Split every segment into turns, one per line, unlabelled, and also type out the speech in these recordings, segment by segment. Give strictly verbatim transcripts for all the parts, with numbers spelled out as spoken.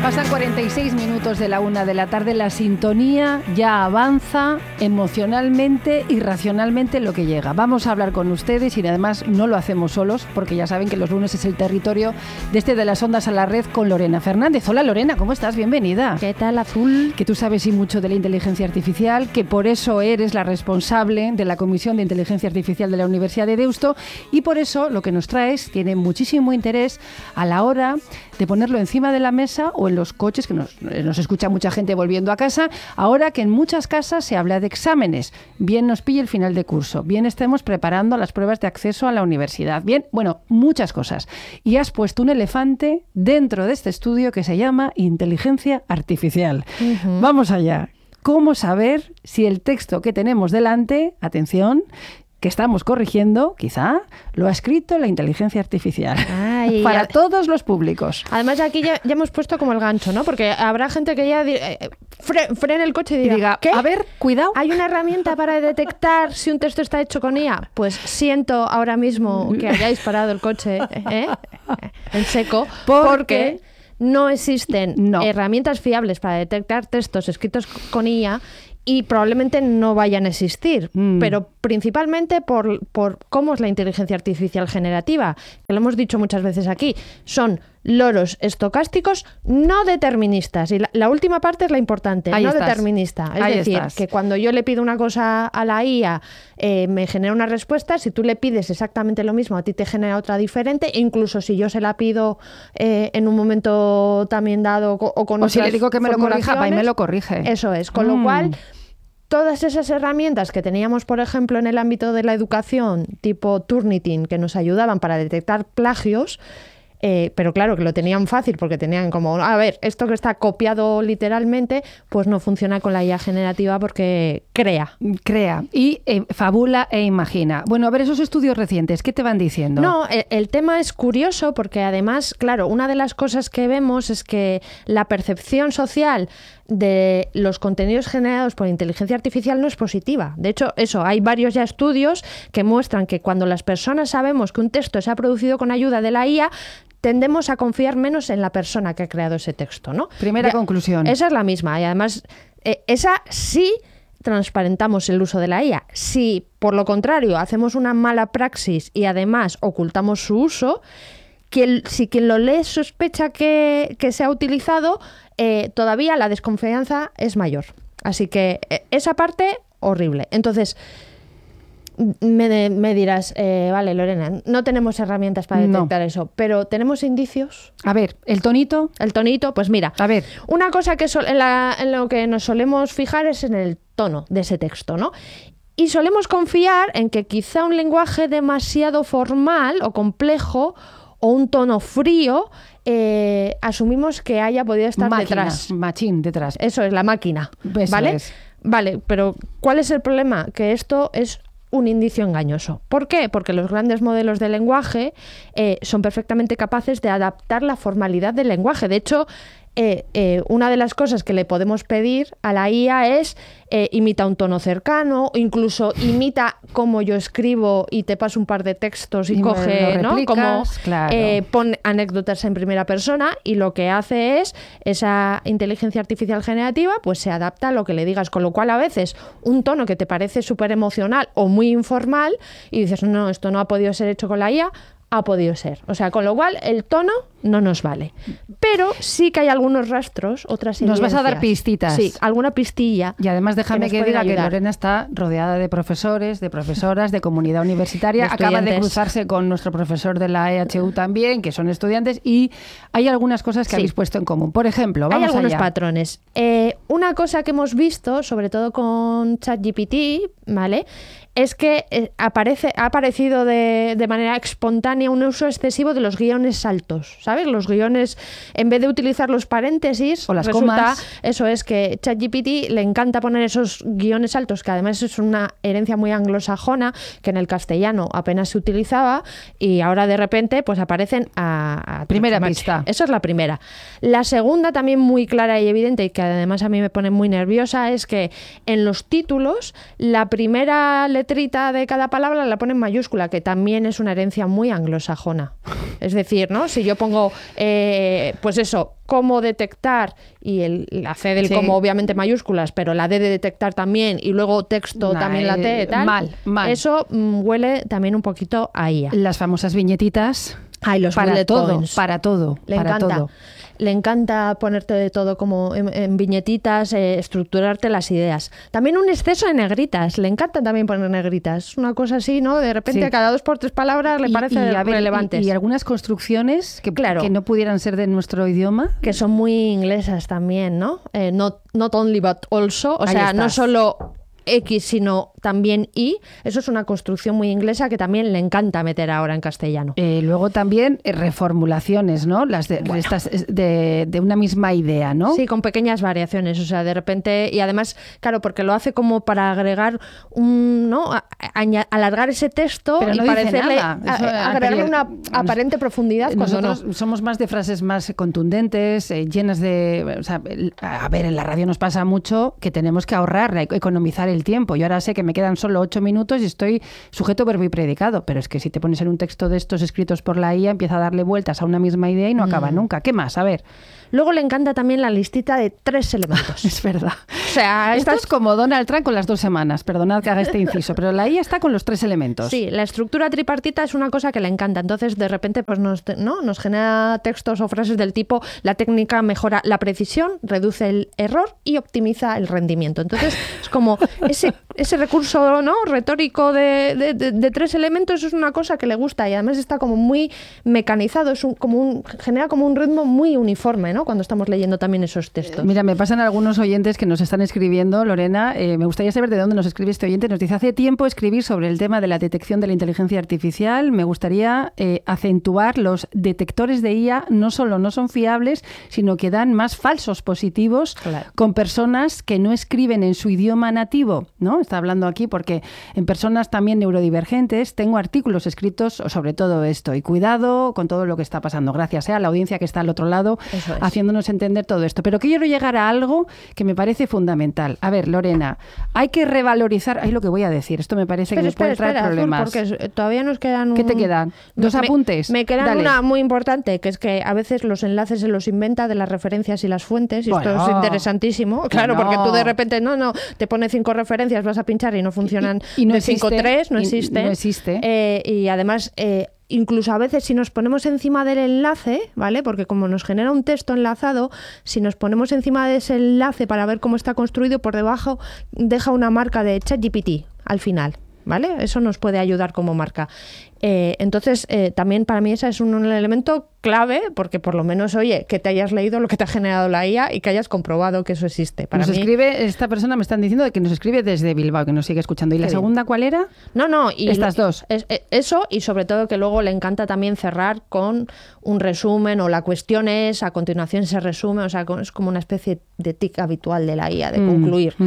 Pasan cuarenta y seis minutos de la una de la tarde. La sintonía ya avanza emocionalmente y racionalmente lo que llega. Vamos a hablar con ustedes y además no lo hacemos solos, porque ya saben que los lunes es el territorio de este de las ondas a la red con Lorena Fernández. Hola Lorena, ¿cómo estás? Bienvenida.
¿Qué tal, Azul?
Que tú sabes y mucho de la inteligencia artificial, que por eso eres la responsable de la Comisión de Inteligencia Artificial de la Universidad de Deusto, y por eso lo que nos traes tiene muchísimo interés a la hora de ponerlo encima de la mesa o en los coches, que nos, nos escucha mucha gente volviendo a casa, ahora que en muchas casas se habla de exámenes. Bien nos pille el final de curso, bien estemos preparando las pruebas de acceso a la universidad, bien, bueno, muchas cosas. Y has puesto un elefante dentro de este estudio que se llama inteligencia artificial. Uh-huh. Vamos allá. ¿Cómo saber si el texto que tenemos delante, atención, que estamos corrigiendo, quizá, lo ha escrito la inteligencia artificial? Ay, para a... todos los públicos.
Además, aquí ya, ya hemos puesto como el gancho, ¿no? Porque habrá gente que ya eh, fre, frene el coche y diga,
y diga
¿qué?
A ver, cuidado.
¿Hay una herramienta para detectar si un texto está hecho con I A? Pues siento ahora mismo que hayáis parado el coche ¿eh? en seco,
porque...
porque no existen
no.
herramientas fiables para detectar textos escritos con I A y probablemente no vayan a existir, mm. pero principalmente por, por cómo es la inteligencia artificial generativa, que lo hemos dicho muchas veces aquí, son loros estocásticos no deterministas. Y la, la última parte es la importante,
Ahí
no
estás.
determinista. Es
Ahí
decir,
estás.
que cuando yo le pido una cosa a la I A, eh, me genera una respuesta. Si tú le pides exactamente lo mismo, a ti te genera otra diferente. Incluso si yo se la pido eh, en un momento también dado o con
o
otras
si le digo que me lo corrija, va y me lo corrige.
Eso es, con
mm.
lo cual... Todas esas herramientas que teníamos, por ejemplo, en el ámbito de la educación, tipo Turnitin, que nos ayudaban para detectar plagios, eh, pero claro, que lo tenían fácil porque tenían como, a ver, esto que está copiado literalmente, pues no funciona con la I A generativa porque crea.
Crea y eh, fabula e imagina. Bueno, a ver, esos estudios recientes, ¿qué te van diciendo?
No, el, el tema es curioso porque además, claro, una de las cosas que vemos es que la percepción social de los contenidos generados por inteligencia artificial no es positiva. De hecho, eso, hay varios ya estudios que muestran que cuando las personas sabemos que un texto se ha producido con ayuda de la I A, tendemos a confiar menos en la persona que ha creado ese texto, ¿no?
Primera
ya,
conclusión.
Esa es la misma. Y además, eh, esa sí transparentamos el uso de la I A. Si, por lo contrario, hacemos una mala praxis y además ocultamos su uso, quien, si quien lo lee sospecha que, que se ha utilizado, eh, todavía la desconfianza es mayor. Así que eh, esa parte, horrible. Entonces, me, me dirás, eh, vale, Lorena, no tenemos herramientas para detectar no. eso, pero ¿tenemos indicios?
A ver, ¿el tonito?
El tonito, pues mira,
a ver.
Una cosa que sol, en, la, en lo que nos solemos fijar es en el tono de ese texto, ¿no? Y solemos confiar en que quizá un lenguaje demasiado formal o complejo o un tono frío, eh, asumimos que haya podido estar
máquina,
detrás.
Machín, detrás.
Eso es, la máquina.
Eso
¿vale?
Es.
Vale, pero ¿cuál es el problema? Que esto es un indicio engañoso. ¿Por qué? Porque los grandes modelos de lenguaje eh, son perfectamente capaces de adaptar la formalidad del lenguaje. De hecho, Eh, eh, una de las cosas que le podemos pedir a la I A es eh, imita un tono cercano, incluso imita cómo yo escribo y te paso un par de textos y,
y
coge, ¿no? Como
claro.
eh, pon anécdotas en primera persona, y lo que hace es esa inteligencia artificial generativa pues se adapta a lo que le digas, con lo cual a veces un tono que te parece súper emocional o muy informal y dices, no, esto no ha podido ser hecho con la I A, ha podido ser. O sea, con lo cual el tono no nos vale. Pero sí que hay algunos rastros, otras evidencias.
Nos vas a dar pistitas.
Sí, alguna pistilla.
Y además déjame que, que diga
ayudar.
que Lorena está rodeada de profesores, de profesoras, de comunidad universitaria. De Acaba de cruzarse con nuestro profesor de la E H U también, que son estudiantes, y hay algunas cosas que sí. habéis puesto en común. Por ejemplo, vamos
Hay algunos
allá.
patrones. Eh, una cosa que hemos visto, sobre todo con ChatGPT, ¿vale?, es que eh, aparece, ha aparecido de, de manera espontánea un uso excesivo de los guiones altos, ¿sabes? Los guiones, en vez de utilizar los paréntesis,
o las
resulta,
comas.
Eso es, que ChatGPT le encanta poner esos guiones altos, que además es una herencia muy anglosajona, que en el castellano apenas se utilizaba, y ahora de repente pues aparecen a... a
primera pista.
Eso es la primera. La segunda, también muy clara y evidente, y que además a mí me pone muy nerviosa, es que en los títulos la primera letra letrita de cada palabra la pone en mayúscula, que también es una herencia muy anglosajona. Es decir, ¿no? Si yo pongo como, eh, pues eso, cómo detectar, y el, la C del
Sí.
cómo obviamente mayúsculas, pero la D de detectar también, y luego texto
Nah,
también la T,
eh,
tal.
mal, mal.
Eso mm, huele también un poquito a I A.
Las famosas viñetitas.
Ay, los
para
bullet
todo,
points.
para todo,
Le
para
encanta.
todo.
Le encanta ponerte de todo como en, en viñetitas, eh, estructurarte las ideas. También un exceso de negritas. Le encanta también poner negritas. Es una cosa así, ¿no? De repente
Sí.
cada dos por tres palabras le
Y-
parece
y, a ver,
relevantes.
Y, y algunas construcciones que,
Claro.
que no pudieran ser de nuestro idioma.
Que son muy inglesas también, ¿no? Eh, not, not only but also. O
Ahí
sea, no
estás.
solo X, sino también Y. Eso es una construcción muy inglesa que también le encanta meter ahora en castellano.
Eh, luego también eh, reformulaciones, ¿no? Las de, estas, es de, de una misma idea, ¿no?
Sí, con pequeñas variaciones, o sea, de repente, y además, claro, porque lo hace como para agregar un, ¿no? A- aña- alargar ese texto
Pero
y
no dice
parecerle,
nada.
a-
Eso,
a- agregarle
anterior-
una aparente profundidad cuando
Nosotros
no.
somos más de frases más contundentes, eh, llenas de... O sea, el- a ver, en la radio nos pasa mucho que tenemos que ahorrar, e- economizar el tiempo. Yo ahora sé que me quedan solo ocho minutos y estoy sujeto, verbo y predicado, pero es que si te pones en un texto de estos escritos por la I A, empieza a darle vueltas a una misma idea y no acaba
Mm.
nunca. ¿Qué más? A ver.
Luego le encanta también la listita de tres elementos.
Es verdad.
O sea,
Esto
estas
es como Donald Trump con las dos semanas, perdonad que haga este inciso, pero la I A está con los tres elementos.
Sí, la estructura tripartita es una cosa que le encanta. Entonces, de repente, pues nos, ¿no? nos genera textos o frases del tipo: la técnica mejora la precisión, reduce el error y optimiza el rendimiento. Entonces, es como ese, ese recurso, ¿no? retórico de, de- de- de tres elementos es una cosa que le gusta y además está como muy mecanizado, es un, como un, genera como un ritmo muy uniforme, ¿no? Cuando estamos leyendo también esos textos.
Mira, me pasan algunos oyentes que nos están escribiendo, Lorena, eh, me gustaría saber de dónde nos escribe este oyente. Nos dice: hace tiempo escribí sobre el tema de la detección de la inteligencia artificial. Me gustaría eh, acentuar los detectores de I A, no solo no son fiables, sino que dan más falsos positivos
Claro.
con personas que no escriben en su idioma nativo, ¿no? Está hablando aquí porque en personas también neurodivergentes tengo artículos escritos sobre todo esto. Y cuidado con todo lo que está pasando. Gracias eh, a la audiencia que está al otro lado
Eso es.
haciéndonos entender todo esto. Pero quiero llegar a algo que me parece fundamental. A ver, Lorena, hay que revalorizar... Ay, lo que voy a decir. Esto me parece
Espera,
que nos puede
espera,
traer
espera, Azul,
problemas.
porque eh, todavía nos quedan...
¿Qué te
un-
quedan? ¿Dos
Me-
apuntes?
Me quedan
Dale.
una muy importante, que es que a veces los enlaces se los inventa de las referencias y las fuentes, y esto
Bueno.
es interesantísimo. Claro,
Bueno.
porque tú de repente, no, no, te pone cinco referencias, vas a pinchar y no funcionan
Y- y no
de
existe,
cinco tres, no
y-
existe.
no existe.
Eh, y además... eh, Incluso a veces si nos ponemos encima del enlace, ¿vale? Porque como nos genera un texto enlazado, si nos ponemos encima de ese enlace para ver cómo está construido, por debajo deja una marca de ChatGPT al final, ¿vale? Eso nos puede ayudar como marca. Eh, entonces, eh, también para mí ese es un, un elemento clave, porque por lo menos, oye, que te hayas leído lo que te ha generado la I A y que hayas comprobado que eso existe. Para
Nos
mí,
escribe, esta persona me están diciendo de que nos escribe desde Bilbao, que nos sigue escuchando. ¿Y la
Qué bien.
segunda cuál era?
No, no, y
Estas
lo-
dos.
es- es- eso, y sobre todo que luego le encanta también cerrar con un resumen o la cuestión es, a continuación se resume, o sea, co- es como una especie de tic habitual de la I A, de
Mm.
concluir.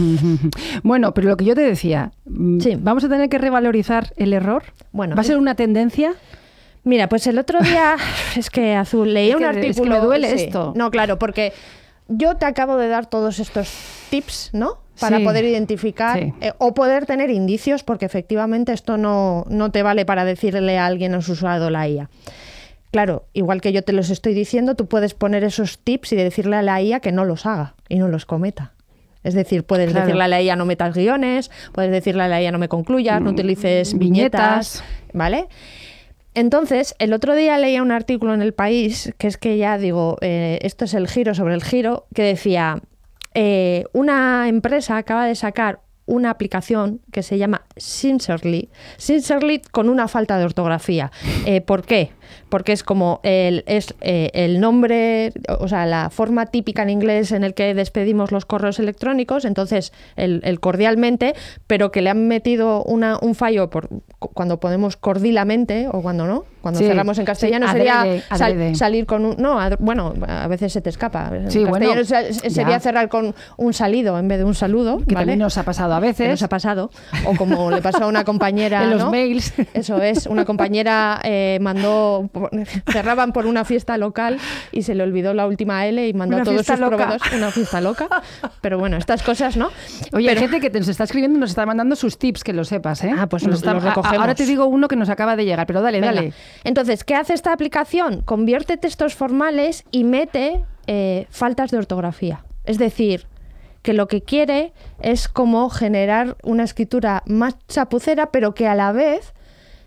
Bueno, pero lo que yo te decía, mm,
Sí.
¿vamos a tener que revalorizar el error?
Bueno,
¿Va a ser una tendencia?
Mira, pues el otro día, es que Azul, leí
Es
un
que- es que
artículo...
me duele esto.
No, claro, porque yo te acabo de dar todos estos tips, ¿no? Para
Sí.
poder identificar
Sí.
eh, o poder tener indicios, porque efectivamente esto no, no te vale para decirle a alguien has usado la I A. Claro, igual que yo te los estoy diciendo, tú puedes poner esos tips y decirle a la I A que no los haga y no los cometa. Es decir, puedes
Claro.
decirle a la I A no metas guiones, puedes decirle a la I A no me concluyas, no utilices
viñetas.
viñetas, ¿vale? Entonces, el otro día leía un artículo en El País, que es que ya digo, eh, esto es el giro sobre el giro, que decía, eh, una empresa acaba de sacar una aplicación que se llama Sincerely, Sincerely con una falta de ortografía. Eh, ¿Por qué? Porque es como el, es, eh, el nombre, o sea, la forma típica en inglés en el que despedimos los correos electrónicos, entonces el, el cordialmente, pero que le han metido una, un fallo por cuando ponemos cordialmente o cuando no, cuando
Sí,
cerramos en castellano
sí,
sería
adrede,
sal-
adrede.
salir con un... No, ad- bueno, a veces se te escapa. En
Sí,
castellano
bueno,
se- sería
ya.
cerrar con un salido en vez de un saludo,
Que
¿vale?
también nos ha pasado a
Que
veces.
nos ha pasado. O como le pasó a una compañera.
En los
¿no?
mails.
Eso es, una compañera eh, mandó cerrado, por, cerraban por una fiesta local y se le olvidó la última L y mandó
Una
a todos sus
fiesta loca.
proveedores una fiesta loca. Pero bueno, estas cosas, ¿no?
Oye,
Pero-
hay gente que te- nos está escribiendo y nos está mandando sus tips, que lo sepas, ¿eh?
Ah, pues
Nos
lo-
está-
los
a-
recogemos.
Ahora te digo uno que nos acaba de llegar, pero dale,
Venga.
dale.
Entonces, ¿qué hace esta aplicación? Convierte textos formales y mete eh, faltas de ortografía. Es decir, que lo que quiere es como generar una escritura más chapucera, pero que a la vez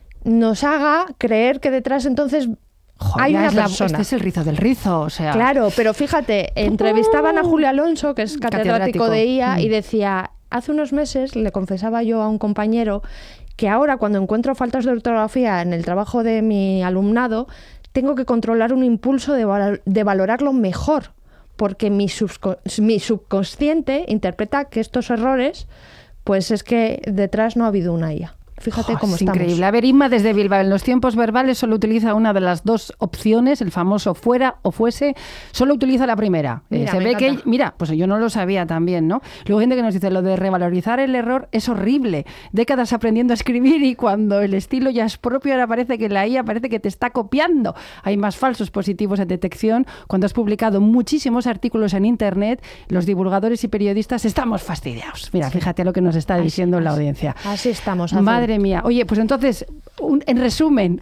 nos haga creer que detrás entonces
Joder,
hay
ya
una
es la-
persona.
este es el rizo del rizo, o sea.
Claro, pero fíjate, entrevistaban a Julio Alonso, que es catedrático,
Catedrático.
de I A,
Mm.
y decía, hace unos meses le confesaba yo a un compañero que ahora cuando encuentro faltas de ortografía en el trabajo de mi alumnado, tengo que controlar un impulso de, val- de valorarlo mejor, porque mi, subsco- mi subconsciente interpreta que estos errores, pues es que detrás no ha habido una I A. Fíjate
Jo,
cómo
es
estamos.
increíble. A ver, Inma desde Bilbao, en los tiempos verbales solo utiliza una de las dos opciones, el famoso fuera o fuese, solo utiliza la primera. Eh,
Mira,
se
me
ve
encanta.
que, mira, pues yo no lo sabía también, ¿no? Luego gente que nos dice, lo de revalorizar el error es horrible. Décadas aprendiendo a escribir y cuando el estilo ya es propio, ahora parece que la I A parece que te está copiando. Hay más falsos positivos en detección. Cuando has publicado muchísimos artículos en Internet, los divulgadores y periodistas estamos fastidiados. Mira, fíjate lo que nos está
Así-
diciendo la
así-
audiencia.
Así estamos. Azul.
Madre mía. Oye, pues entonces, un- en resumen.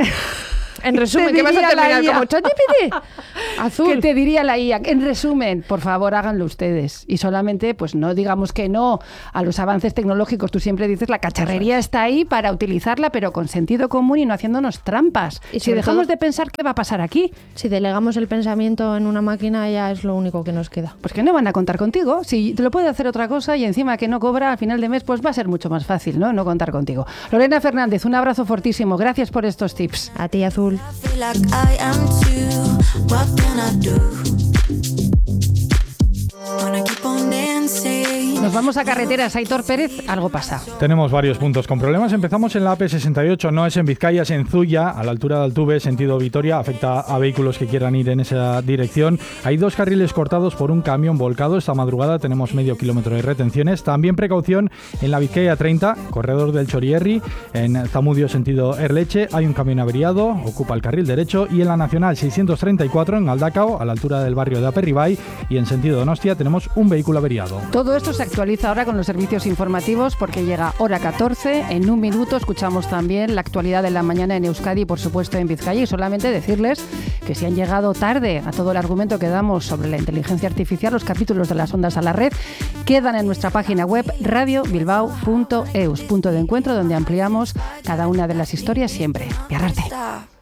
En resumen,
te
¿qué vas a
diría la
terminar
I A?
como ChatGPT? Azul.
¿Qué te diría la I A? En resumen, por favor, háganlo ustedes. Y solamente, pues no digamos que no a los avances tecnológicos. Tú siempre dices, la cacharrería está ahí para utilizarla, pero con sentido común y no haciéndonos trampas.
Y
Si
sobre
dejamos
todo-
de pensar, ¿qué va a pasar aquí?
Si delegamos el pensamiento en una máquina, ya es lo único que nos queda.
Pues que no van a contar contigo. Si te lo puede hacer otra cosa y encima que no cobra al final de mes, pues va a ser mucho más fácil, ¿no? No contar contigo. Lorena Fernández, un abrazo fortísimo. Gracias por estos tips.
A ti, Azul.
I feel like I am too. What can I do? Wanna keep on dancing.
Nos vamos a carreteras. Aitor Pérez, algo pasa.
Tenemos varios puntos con problemas. Empezamos en la A P sesenta y ocho, no es en Vizcaya, es en Zuya, a la altura de Altuve, sentido Vitoria. Afecta a vehículos que quieran ir en esa dirección. Hay dos carriles cortados por un camión volcado. Esta madrugada tenemos medio kilómetro de retenciones. También precaución en la Vizcaya treinta, corredor del Chorierri, en Zamudio, sentido Erleche. Hay un camión averiado, ocupa el carril derecho. Y en la Nacional seiscientos treinta y cuatro, en Galdakao, a la altura del barrio de Aperribay, y en sentido Donostia, tenemos un vehículo averiado.
Todo esto se actualiza ahora con los servicios informativos porque llega hora catorce. En un minuto escuchamos también la actualidad de la mañana en Euskadi y por supuesto en Vizcaya. Y solamente decirles que si han llegado tarde a todo el argumento que damos sobre la inteligencia artificial, los capítulos de las ondas a la red quedan en nuestra página web radio bilbao punto eus, punto de encuentro donde ampliamos cada una de las historias siempre. Piarrarte.
Stop.